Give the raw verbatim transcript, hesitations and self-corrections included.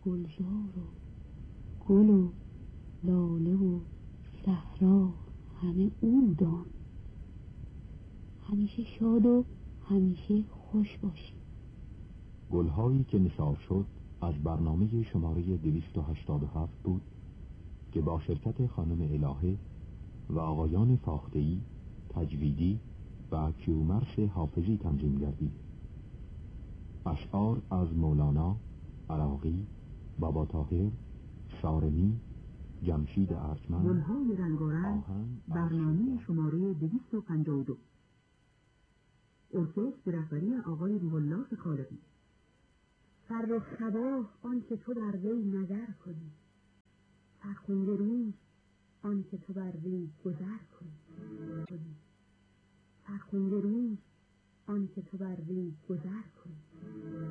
گلزار و گل و لاله و صحرا همه او دان. همیشه شاد و همیشه خوش باشی. گلهایی که نثار شد از برنامه شماره دویست و هشتاد و هفت بود که با شرکت خانم الهه و آقایان فاخته‌ای، تجویدی و کیومرث حافظی تنظیم گردید. اشعار از مولانا، عراقی، بابا طاهر، سارمی، جمشید ارجمند. گلهای رنگارنگ، برنامه شماره دویست و پنجاه و دو. ارکستر به رهبری آقای روح الله خالقی. فرخ صباح آن که تو بر وی نظر کنی، فرخنده روز آن که تو بر وی گذر کنی، فرخنده روز آن که تو بر وی گذر کنی.